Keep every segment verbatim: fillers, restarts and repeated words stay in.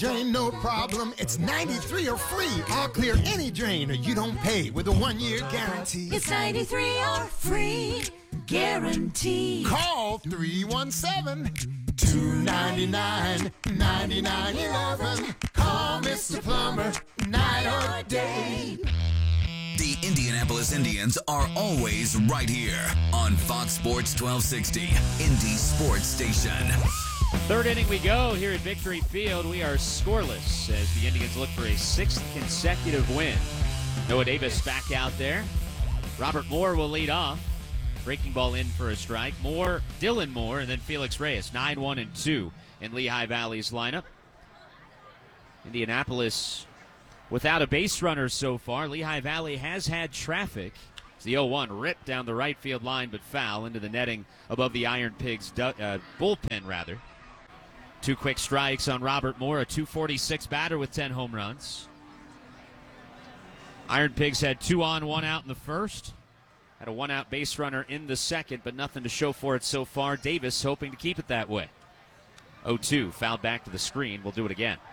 Drain no problem, it's ninety-three or free. I'll clear any drain or you don't pay with a one-year guarantee. It's ninety-three or free guarantee. Call three one seven, two nine nine, nine nine one one. Call Mister Plumber, night or day. The Indianapolis Indians are always right here on Fox Sports twelve sixty, Indy Sports Station. Third inning we go here at Victory Field. We are scoreless as the Indians look for a sixth consecutive win. Noah Davis back out there. Robert Moore will lead off. Breaking ball in for a strike. Moore, Dylan Moore, and then Felix Reyes. nine one and two in Lehigh Valley's lineup. Indianapolis without a base runner so far. Lehigh Valley has had traffic. It's the oh one ripped down the right field line, but foul into the netting above the Iron Pigs du- uh, bullpen, rather. Two quick strikes on Robert Moore, a two forty-six batter with ten home runs. Iron Pigs had two on, one out in the first. Had a one-out base runner in the second, but nothing to show for it so far. Davis hoping to keep it that way. oh two, fouled back to the screen. We'll do it again.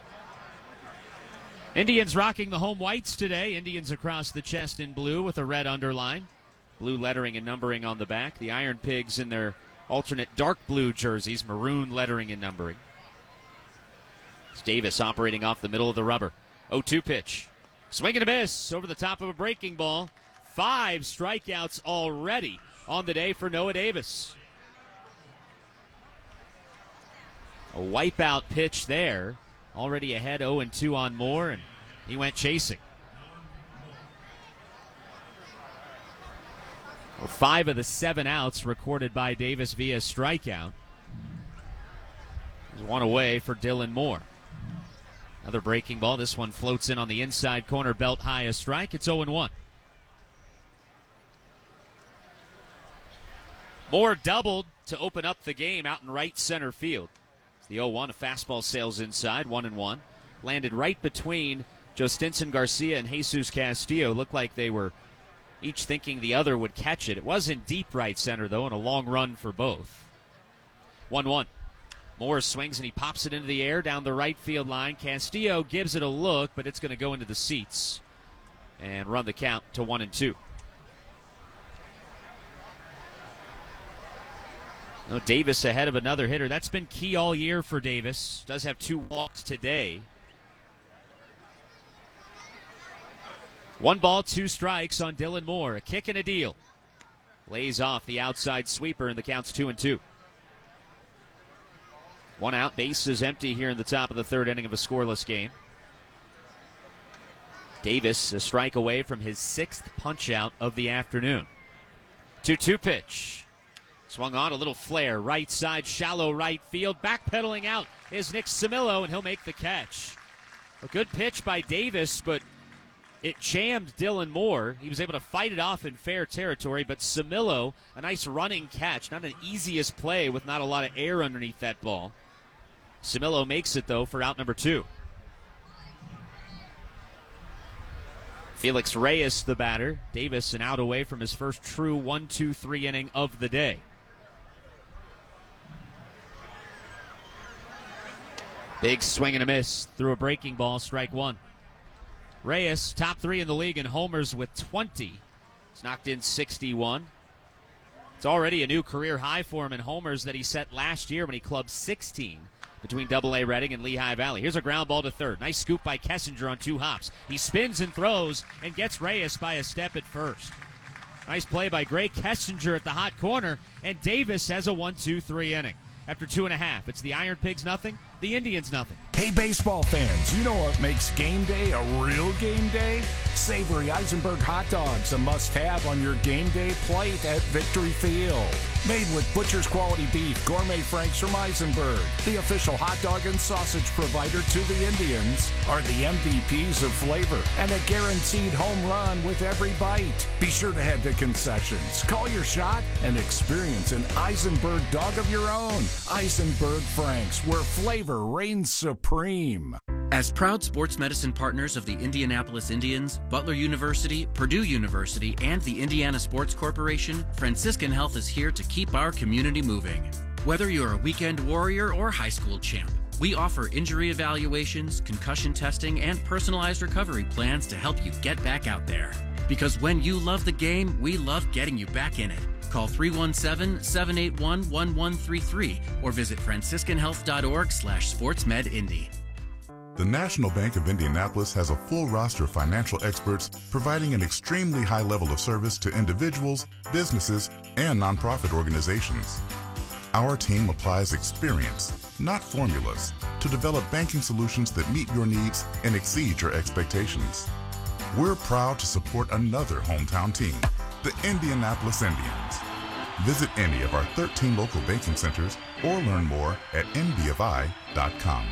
Indians rocking the home whites today. Indians across the chest in blue with a red underline. Blue lettering and numbering on the back. The Iron Pigs in their alternate dark blue jerseys, maroon lettering and numbering. It's Davis operating off the middle of the rubber. oh two pitch. Swing and a miss over the top of a breaking ball. Five strikeouts already on the day for Noah Davis. A wipeout pitch there. Already ahead oh and two on Moore, and he went chasing. Well, five of the seven outs recorded by Davis via strikeout. There's one away for Dylan Moore. Another breaking ball. This one floats in on the inside corner, belt high, a strike. It's oh and one. Moore doubled to open up the game out in right center field. It's the oh one, a fastball sails inside, one and one. Landed right between Joe Stinson Garcia and Jesus Castillo. Looked like they were each thinking the other would catch it. It was in deep right center, though, and a long run for both. one one. Moore swings and he pops it into the air down the right field line. Castillo gives it a look, but it's going to go into the seats and run the count to one and two. No, Davis ahead of another hitter. That's been key all year for Davis. Does have two walks today. One ball, two strikes on Dylan Moore. A kick and a deal. Lays off the outside sweeper, and the count's two and two. One out, base is empty here in the top of the third inning of a scoreless game. Davis a strike away from his sixth punch-out of the afternoon. two two pitch. Swung on, a little flare, right side, shallow right field. Backpedaling out is Nick Samillo, and he'll make the catch. A good pitch by Davis, but it jammed Dylan Moore. He was able to fight it off in fair territory, but Samillo, a nice running catch. Not an easiest play with not a lot of air underneath that ball. Samillo makes it, though, for out number two. Felix Reyes, the batter. Davis an out away from his first true one two three inning of the day. Big swing and a miss through a breaking ball, strike one. Reyes, top three in the league in homers with twenty. He's knocked in sixty-one. It's already a new career high for him in homers that he set last year when he clubbed sixteen between double A Reading and Lehigh Valley. Here's a ground ball to third. Nice scoop by Kessinger on two hops. He spins and throws and gets Reyes by a step at first. Nice play by Greg Kessinger at the hot corner, and Davis has a one two three inning. After two and a half, it's the Iron Pigs nothing, the Indians nothing. Hey, baseball fans, you know what makes game day a real game day? Savory Eisenberg hot dogs, a must-have on your game day plate at Victory Field. Made with butcher's quality beef, gourmet franks from Eisenberg, the official hot dog and sausage provider to the Indians, are the M V Ps of flavor and a guaranteed home run with every bite. Be sure to head to concessions, call your shot, and experience an Eisenberg dog of your own. Eisenberg Franks, where flavor reigns supreme. As proud sports medicine partners of the Indianapolis Indians, Butler University, Purdue University, and the Indiana Sports Corporation, Franciscan Health is here to keep our community moving. Whether you're a weekend warrior or high school champ, We offer injury evaluations, concussion testing, and personalized recovery plans to help you get back out there. Because when you love the game, we love getting you back in it. Call three one seven, seven eight one, one one three three or visit franciscan health dot org slash sportsmedindy. The National Bank of Indianapolis has a full roster of financial experts providing an extremely high level of service to individuals, businesses, and nonprofit organizations. Our team applies experience, not formulas, to develop banking solutions that meet your needs and exceed your expectations. We're proud to support another hometown team, the Indianapolis Indians. Visit any of our thirteen local banking centers or learn more at n b f i dot com.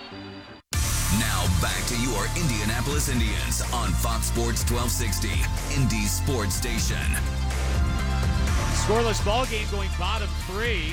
Now back to your Indianapolis Indians on Fox Sports twelve sixty, Indy Sports Station. Scoreless ball game going bottom three.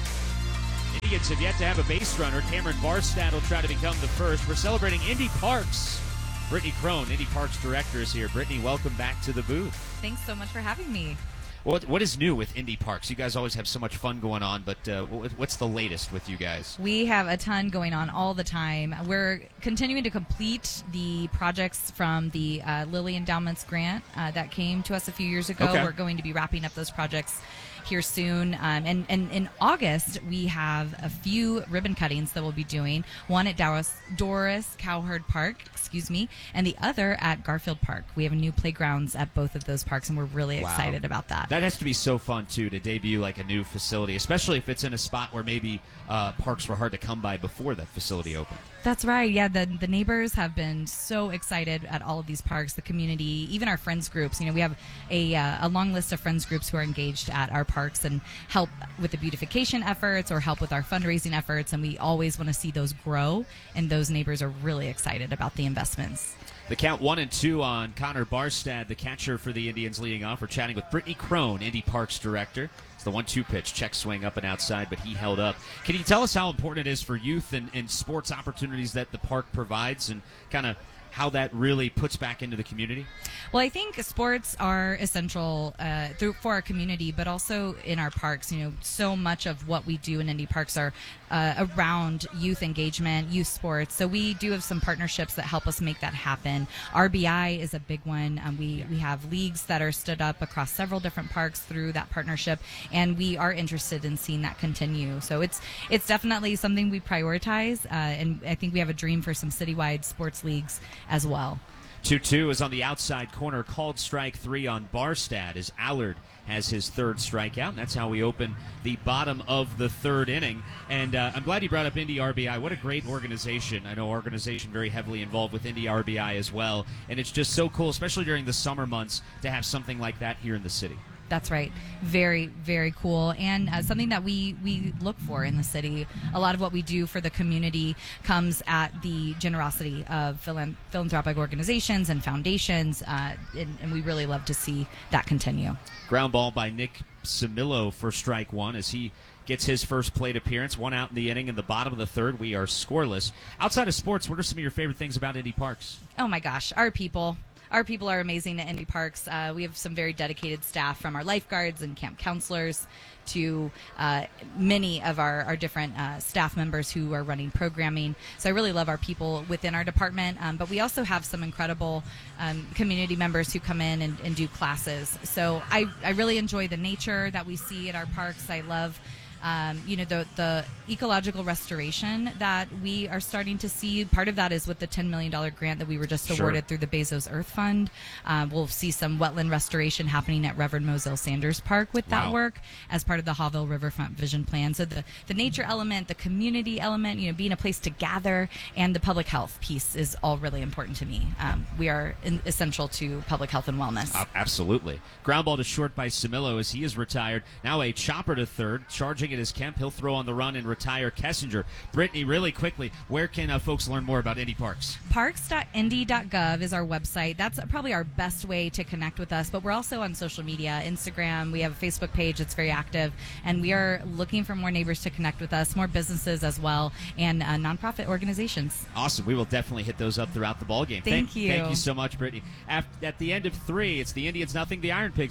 Indians have yet to have a base runner. Cameron Barstad will try to become the first. We're celebrating Indy Parks. Brittany Crone, Indy Parks Director, is here. Brittany, welcome back to the booth. Thanks so much for having me. What What is new with Indy Parks? You guys always have so much fun going on, but uh, what's the latest with you guys? We have a ton going on all the time. We're continuing to complete the projects from the uh, Lilly Endowments grant uh, that came to us a few years ago. Okay. We're going to be wrapping up those projects here soon. Um, and, and in August, we have a few ribbon cuttings that we'll be doing. One at Doris, Doris Cowherd Park, excuse me, and the other at Garfield Park. We have new playgrounds at both of those parks, and we're really Wow. excited about that. That has to be so fun, too, to debut like a new facility, especially if it's in a spot where maybe uh, parks were hard to come by before that facility opened. That's right. Yeah, the the neighbors have been so excited at all of these parks, the community, even our friends groups. You know, we have a uh, a long list of friends groups who are engaged at our parks and help with the beautification efforts or help with our fundraising efforts, and we always want to see those grow, and those neighbors are really excited about the investments. The count one and two on Connor Barstad, the catcher for the Indians leading off. We're chatting with Brittany Crone, Indy Parks Director. It's the one two pitch, check swing up and outside, but he held up. Can you tell us how important it is for youth and, and sports opportunities that the park provides and kind of how that really puts back into the community? Well, I think sports are essential uh, through for our community, but also in our parks. You know, so much of what we do in Indy Parks are uh, around youth engagement, youth sports. So we do have some partnerships that help us make that happen. R B I is a big one. Um, we we have leagues that are stood up across several different parks through that partnership, and we are interested in seeing that continue. So it's it's definitely something we prioritize, uh, and I think we have a dream for some citywide sports leagues as well. two two is on the outside corner, called strike three on Barstad as Allard has his third strikeout. And that's how we open the bottom of the third inning. And uh, I'm glad you brought up Indy R B I. What a great organization. I know our organization very heavily involved with Indy R B I as well. And it's just so cool, especially during the summer months, to have something like that here in the city. That's right. Very, very cool. And uh, something that we, we look for in the city. A lot of what we do for the community comes at the generosity of philan- philanthropic organizations and foundations, uh, and, and we really love to see that continue. Ground ball by Nick Samillo for strike one as he gets his first plate appearance. One out in the inning. In the bottom of the third, we are scoreless. Outside of sports, what are some of your favorite things about Indy Parks? Oh, my gosh. Our people. Our people are amazing at Indy Parks. Uh, we have some very dedicated staff, from our lifeguards and camp counselors to uh, many of our, our different uh, staff members who are running programming. So I really love our people within our department. Um, but we also have some incredible um, community members who come in and, and do classes. So I, I really enjoy the nature that we see at our parks. I love Um, you know, the, the ecological restoration that we are starting to see. Part of that is with the ten million dollars grant that we were just awarded Sure. through the Bezos Earth Fund. Um, we'll see some wetland restoration happening at Reverend Moselle Sanders Park with that Wow. work as part of the Hawville Riverfront Vision Plan. So the, the nature element, the community element, you know, being a place to gather, and the public health piece is all really important to me. Um, we are in, essential to public health and wellness. Uh, absolutely. Ground ball to short by Samillo as he is retired. Now a chopper to third. Charging it is Kemp. He'll throw on the run and retire Kessinger. Brittany, really quickly, where can uh, folks learn more about Indy Parks? parks dot indy dot gov is our website. That's probably our best way to connect with us, but we're also on social media, Instagram. We have a Facebook page that's very active, and we are looking for more neighbors to connect with us, more businesses as well, and uh, nonprofit organizations. Awesome. We will definitely hit those up throughout the ballgame. Thank you. Thank you so much, Brittany. After, at the end of three, it's the Indians nothing, the Iron Pigs nothing.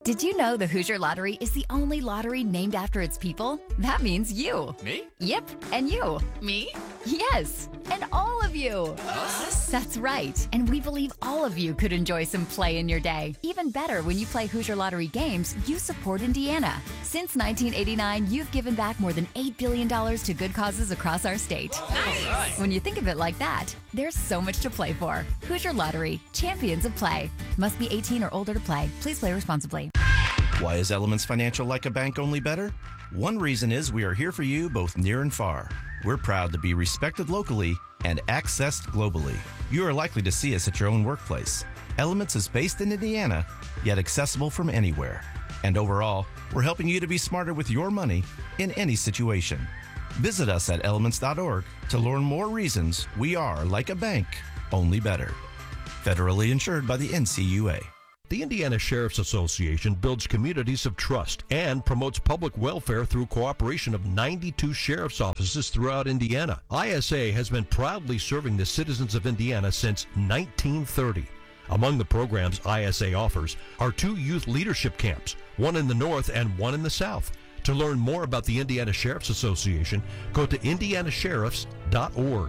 Did you know the Hoosier Lottery is the only lottery named after its people? That means you. Me? Yep, and you. Me? Yes, and all of you. Us? That's right, and we believe all of you could enjoy some play in your day. Even better, when you play Hoosier Lottery games, you support Indiana. Since nineteen eighty-nine, you've given back more than eight billion dollars to good causes across our state. Nice. When you think of it like that, there's so much to play for. Hoosier Lottery, champions of play. Must be eighteen or older to play. Please play responsibly. Why is Elements Financial like a bank only better? One reason is we are here for you both near and far. We're proud to be respected locally and accessed globally. You are likely to see us at your own workplace. Elements is based in Indiana, yet accessible from anywhere. And overall, we're helping you to be smarter with your money in any situation. Visit us at elements dot org to learn more reasons we are like a bank, only better. Federally insured by the N C U A. The Indiana Sheriff's Association builds communities of trust and promotes public welfare through cooperation of ninety-two sheriff's offices throughout Indiana. I S A has been proudly serving the citizens of Indiana since nineteen thirty. Among the programs I S A offers are two youth leadership camps, one in the north and one in the south. To learn more about the Indiana Sheriff's Association, go to indiana sheriffs dot org.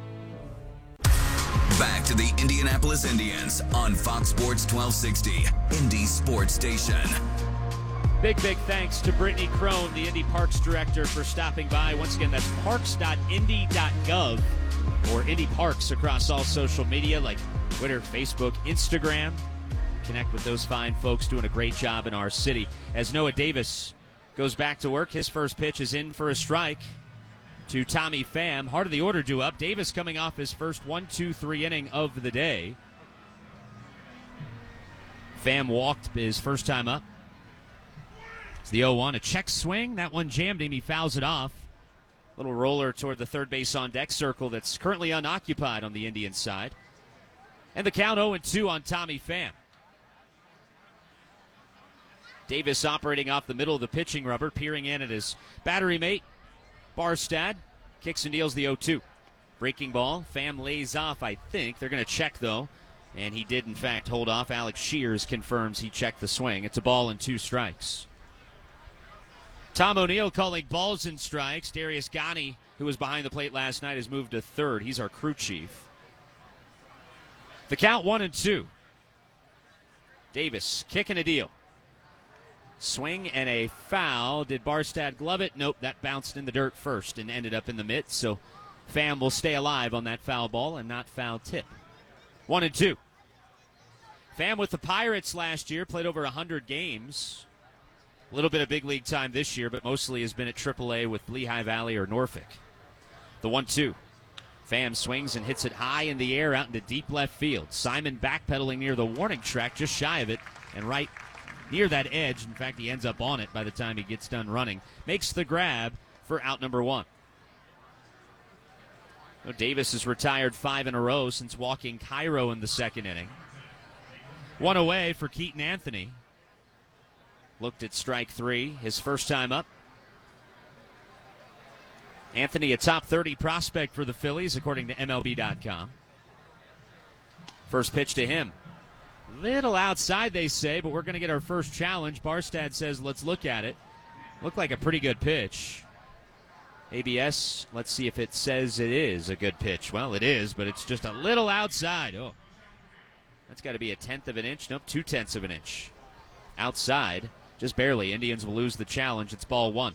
Back to the Indianapolis Indians on Fox Sports twelve sixty, Indy Sports Station. Big, big thanks to Brittany Crone, the Indy Parks Director, for stopping by. Once again, that's parks dot indy dot gov or Indy Parks across all social media like Twitter, Facebook, Instagram. Connect with those fine folks doing a great job in our city. As Noah Davis goes back to work, his first pitch is in for a strike to Tommy Pham. Heart of the order due up. Davis coming off his first one two three inning of the day. Pham walked his first time up. It's the oh one. A check swing. That one jammed him. He fouls it off. Little roller toward the third base on deck circle that's currently unoccupied on the Indians side. And the count oh and two on Tommy Pham. Davis operating off the middle of the pitching rubber, peering in at his battery mate, Barstad. Kicks and deals the oh two. Breaking ball. Pham lays off, I think. They're going to check, though. And he did, in fact, hold off. Alex Shears confirms he checked the swing. It's a ball and two strikes. Tom O'Neill calling balls and strikes. Darius Ghani, who was behind the plate last night, has moved to third. He's our crew chief. The count one and two. Davis kicking a deal. Swing and a foul. Did Barstad glove it? Nope, that bounced in the dirt first and ended up in the mitt. So Pham will stay alive on that foul ball and not foul tip. One and two. Pham with the Pirates last year, played over one hundred games. A little bit of big league time this year, but mostly has been at triple A with Lehigh Valley or Norfolk. The one two. Pham swings and hits it high in the air out into deep left field. Simon backpedaling near the warning track, just shy of it, and right near that edge. In fact, he ends up on it by the time he gets done running. Makes the grab for out number one. Well, Davis has retired five in a row since walking Cairo in the second inning. One away for Keaton Anthony. Looked at strike three, his first time up. Anthony, a top thirty prospect for the Phillies, according to M L B dot com. First pitch to him. Little outside, they say, but we're going to get our first challenge. Barstad says, let's look at it. Looked like a pretty good pitch. A B S, let's see if it says it is a good pitch. Well, it is, but it's just a little outside. Oh, that's got to be a tenth of an inch. Nope, two-tenths of an inch. Outside, just barely. Indians will lose the challenge. It's ball one.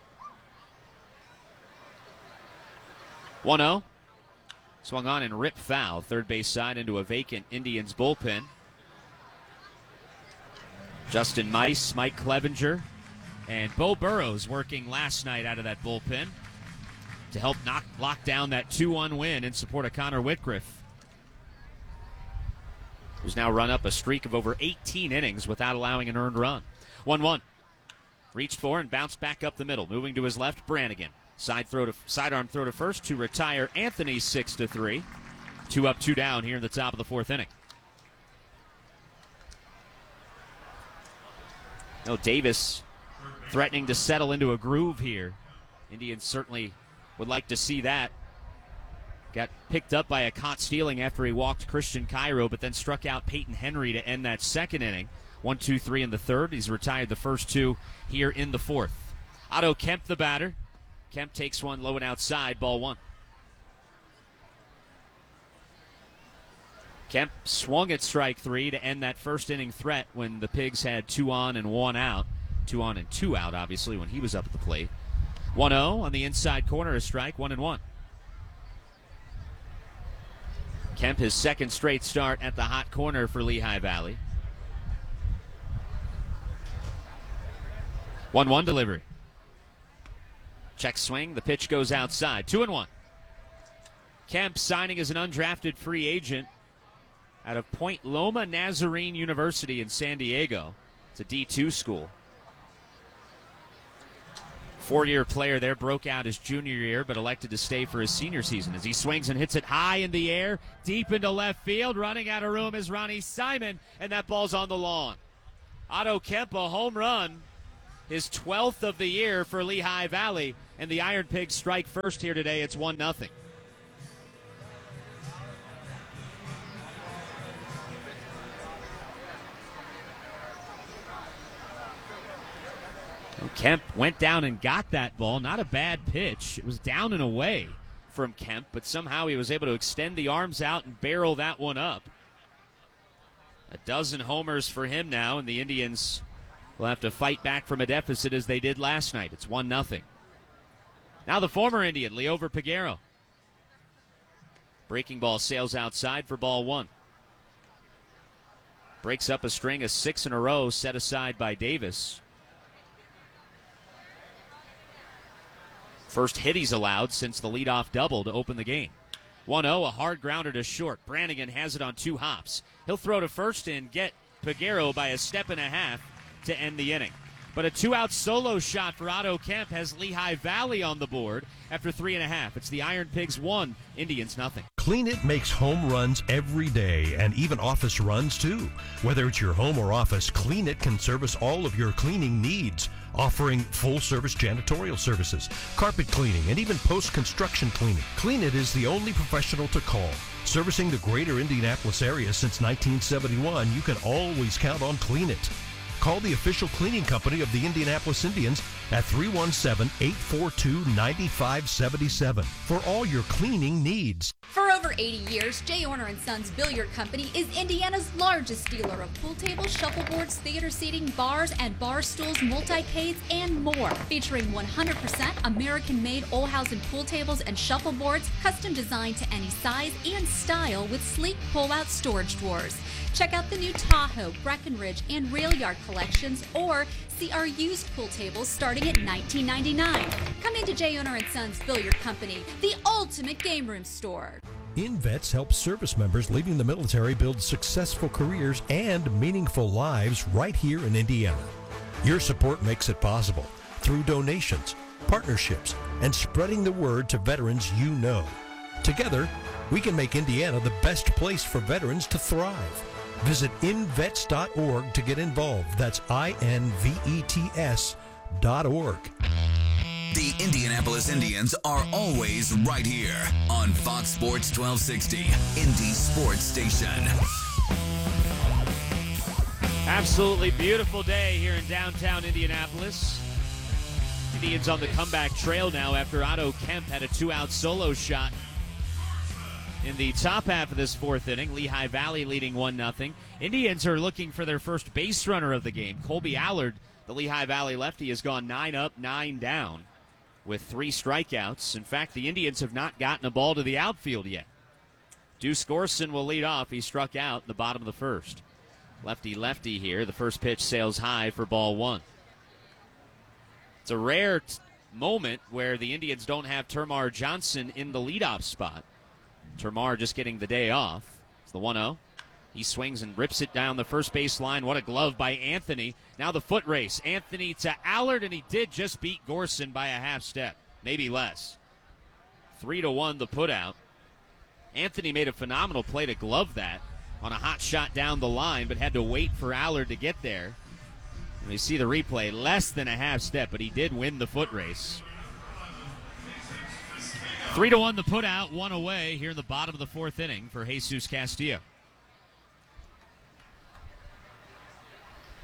one oh. Swung on and ripped foul. Third base side into a vacant Indians bullpen. Justin Mice, Mike Clevenger, and Bo Burrows working last night out of that bullpen to help knock lock down that two one win in support of Connor Whitgriff, who's now run up a streak of over eighteen innings without allowing an earned run. one one. Reached for and bounced back up the middle. Moving to his left, Brannigan. Side throw to sidearm throw to first to retire Anthony six to three. Two up, two down here in the top of the fourth inning. No, Davis threatening to settle into a groove here. Indians certainly would like to see that. Got picked up by a caught stealing after he walked Christian Cairo, but then struck out Peyton Henry to end that second inning. One, two, three in the third. He's retired the first two here in the fourth. Otto Kemp, the batter. Kemp takes one low and outside, ball one. Kemp swung at strike three to end that first inning threat when the Pigs had two on and one out. Two on and two out, obviously, when he was up at the plate. one oh on the inside corner, a strike, one and one. Kemp, his second straight start at the hot corner for Lehigh Valley. one one delivery. Check swing, the pitch goes outside. two and one. Kemp signing as an undrafted free agent out of Point Loma Nazarene University in San Diego. It's a D two school. Four-year player there, broke out his junior year, but elected to stay for his senior season as he swings and hits it high in the air, deep into left field. Running out of room is Ronnie Simon, and that ball's on the lawn. Otto Kemp, a home run, his twelfth of the year for Lehigh Valley, and the Iron Pigs strike first here today. It's one nothing. Kemp went down and got that ball. Not a bad pitch. It was down and away from Kemp, but somehow he was able to extend the arms out and barrel that one up. A dozen homers for him now, and the Indians will have to fight back from a deficit as they did last night. It's one nothing. Now the former Indian, Liover Peguero. Breaking ball sails outside for ball one. Breaks up a string of six in a row set aside by Davis. First hit he's allowed since the leadoff double to open the game. one oh, a hard grounder to short. Brannigan has it on two hops. He'll throw to first and get Peguero by a step and a half to end the inning. But a two-out solo shot for Otto Kemp has Lehigh Valley on the board after three and a half. It's the Iron Pigs one, Indians nothing. Clean It makes home runs every day and even office runs too. Whether it's your home or office, Clean It can service all of your cleaning needs, offering full-service janitorial services, carpet cleaning, and even post-construction cleaning. Clean It is the only professional to call. Servicing the greater Indianapolis area since nineteen seventy-one, you can always count on Clean It. Call the official cleaning company of the Indianapolis Indians at three one seven, eight four two, nine five seven seven for all your cleaning needs. For over eighty years, J. Orner and Sons Billiard Company is Indiana's largest dealer of pool tables, shuffleboards, theater seating, bars, and bar stools, multi-cades, and more. Featuring one hundred percent American-made Olhausen pool tables and shuffleboards, custom designed to any size and style with sleek pull-out storage drawers. Check out the new Tahoe, Breckenridge, and Rail Yard collections, or see our used pool tables starting at nineteen ninety-nine dollars. Come into J. Orner and Sons Billiard Company, the ultimate game room store. InVets helps service members leaving the military build successful careers and meaningful lives right here in Indiana. Your support makes it possible through donations, partnerships, and spreading the word to veterans you know. Together, we can make Indiana the best place for veterans to thrive. Visit invets dot org to get involved. That's I N V E T S dot org. The Indianapolis Indians are always right here on Fox Sports twelve sixty, Indy Sports Station. Absolutely beautiful day here in downtown Indianapolis. Indians on the comeback trail now after Otto Kemp had a two-out solo shot in the top half of this fourth inning. Lehigh Valley leading one nothing. Indians are looking for their first base runner of the game. Colby Allard, the Lehigh Valley lefty, has gone nine up, nine down with three strikeouts. In fact, the Indians have not gotten a ball to the outfield yet. Deuce Gorson will lead off. He struck out in the bottom of the first. Lefty-lefty here. The first pitch sails high for ball one. It's a rare t- moment where the Indians don't have Termar Johnson in the leadoff spot. Termar just getting the day off. It's the one oh. He swings and rips it down the first base line. What a glove by Anthony. Now the foot race. Anthony to Allard, and he did just beat Gorson by a half step, maybe less. Three to one the put out. Anthony made a phenomenal play to glove that on a hot shot down the line, but had to wait for Allard to get there. And we see the replay, less than a half step, but he did win the foot race. Three to one the put out, one away here in the bottom of the fourth inning for Jesus Castillo.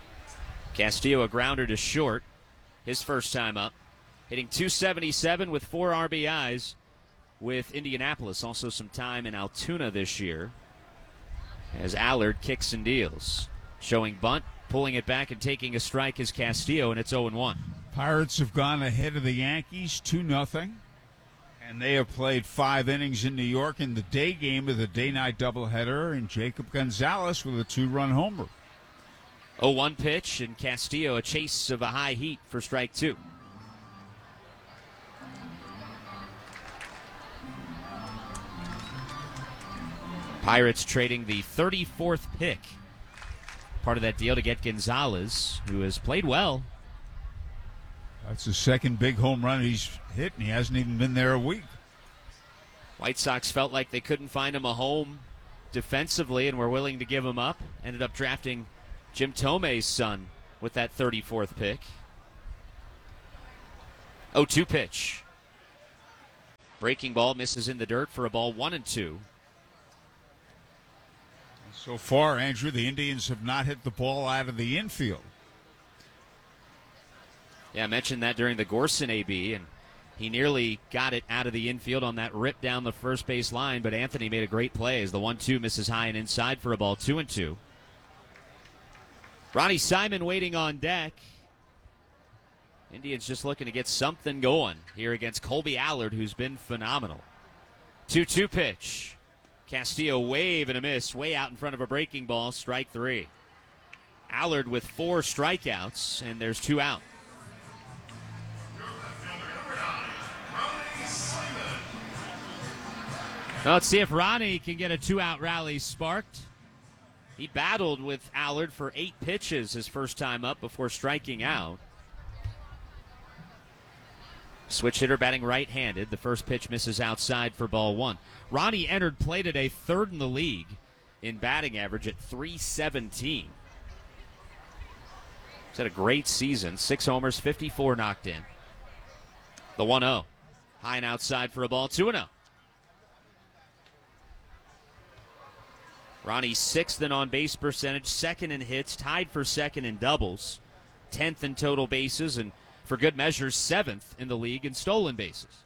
Castillo a grounder to short, his first time up. Hitting two seventy-seven with four R B Is with Indianapolis. Also some time in Altoona this year as Allard kicks and deals. Showing bunt, pulling it back and taking a strike is Castillo, and it's oh and one. Pirates have gone ahead of the Yankees two nothing, and they have played five innings in New York in the day game of the day-night doubleheader, and Jacob Gonzalez with a two-run homer. oh one pitch, and Castillo a chase of a high heat for strike two. Pirates trading the thirty-fourth pick. Part of that deal to get Gonzalez, who has played well. That's the second big home run he's hit, and he hasn't even been there a week. White Sox felt like they couldn't find him a home defensively and were willing to give him up. Ended up drafting Jim Tome's son with that thirty-fourth pick. oh two pitch. Breaking ball misses in the dirt for a ball one and two. So far, Andrew, the Indians have not hit the ball out of the infield. Yeah, I mentioned that during the Gorson A B, and he nearly got it out of the infield on that rip down the first base line, but Anthony made a great play as the one two misses high and inside for a ball two and two. Ronnie Simon waiting on deck. Indians just looking to get something going here against Colby Allard, who's been phenomenal. two two pitch. Castillo wave and a miss way out in front of a breaking ball, strike three. Allard with four strikeouts, and there's two out. Well, let's see if Ronnie can get a two-out rally sparked. He battled with Allard for eight pitches his first time up before striking out. Switch hitter batting right-handed. The first pitch misses outside for ball one. Ronnie entered play today third in the league in batting average at three seventeen. He's had a great season. Six homers, fifty-four knocked in. The one oh. High and outside for a ball, two and oh. Ronnie sixth in on-base percentage, second in hits, tied for second in doubles, tenth in total bases, and for good measure, seventh in the league in stolen bases.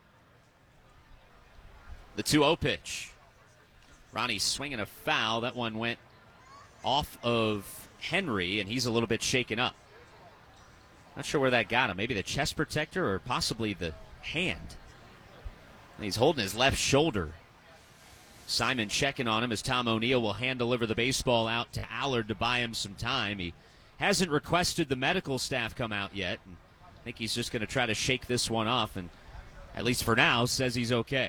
The two oh pitch. Ronnie swinging a foul. That one went off of Henry, and he's a little bit shaken up. Not sure where that got him. Maybe the chest protector or possibly the hand. And he's holding his left shoulder. Simon checking on him as Tom O'Neill will hand deliver the baseball out to Allard to buy him some time. He hasn't requested the medical staff come out yet. And I think he's just going to try to shake this one off, and at least for now, says he's okay.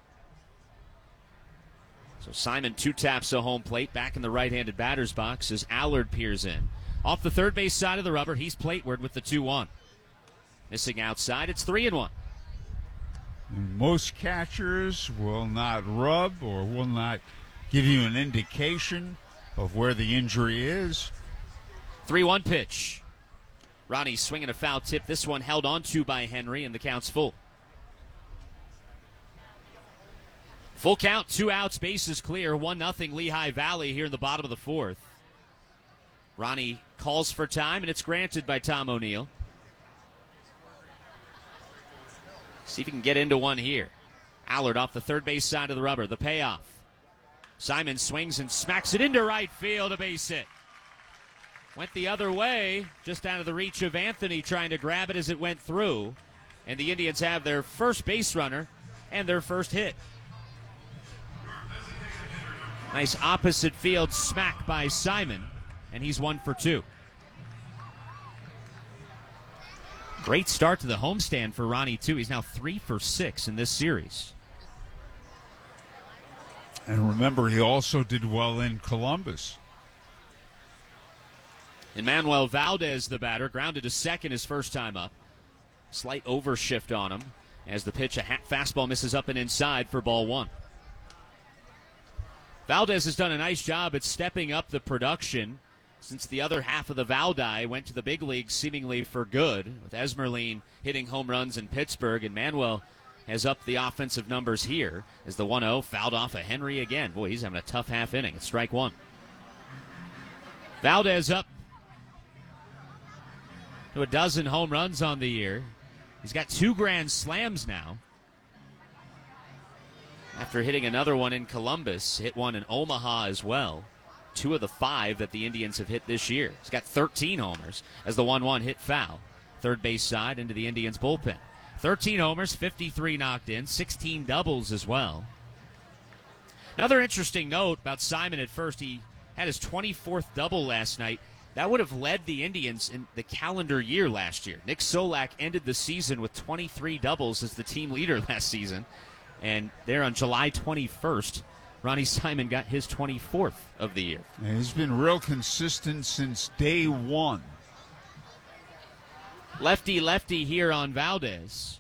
So Simon two taps a home plate back in the right-handed batter's box as Allard peers in. Off the third base side of the rubber, he's plateward with the two one. Missing outside, it's three and one. Most catchers will not rub or will not give you an indication of where the injury is. three one pitch. Ronnie swinging a foul tip. This one held on to by Henry, and the count's full. Full count, two outs, bases clear, one nothing Lehigh Valley here in the bottom of the fourth. Ronnie calls for time, and it's granted by Tom O'Neill. See if he can get into one here. Allard off the third base side of the rubber, the payoff. Simon swings and smacks it into right field, a base hit. Went the other way, just out of the reach of Anthony trying to grab it as it went through. And the Indians have their first base runner and their first hit. Nice opposite field smack by Simon, and he's one for two. Great start to the homestand for Ronnie, too. He's now three for six in this series. And remember, he also did well in Columbus. Emmanuel Valdez, the batter, grounded to second his first time up. Slight overshift on him as the pitch, a fastball misses up and inside for ball one. Valdez has done a nice job at stepping up the production since the other half of the Valdi went to the big leagues seemingly for good, with Esmerline hitting home runs in Pittsburgh, and Manuel has upped the offensive numbers here as the one oh fouled off of Henry again. Boy, he's having a tough half inning. It's strike one. Valdez up to a dozen home runs on the year. He's got two grand slams now. After hitting another one in Columbus, hit one in Omaha as well. Two of the five that the Indians have hit this year. He's got thirteen homers as the one one hit foul. Third base side into the Indians bullpen. thirteen homers, fifty-three knocked in, sixteen doubles as well. Another interesting note about Simon at first, he had his twenty-fourth double last night. That would have led the Indians in the calendar year last year. Nick Solak ended the season with twenty-three doubles as the team leader last season. And there on July twenty-first, Ronnie Simon got his twenty-fourth of the year. And he's been real consistent since day one. Lefty, lefty here on Valdez.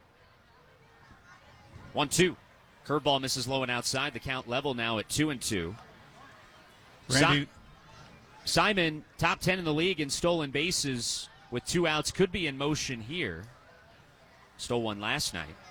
one two. Curveball misses low and outside. The count level now at two and two. Randy. Si- Simon, top ten in the league in stolen bases with two outs, could be in motion here. Stole one last night.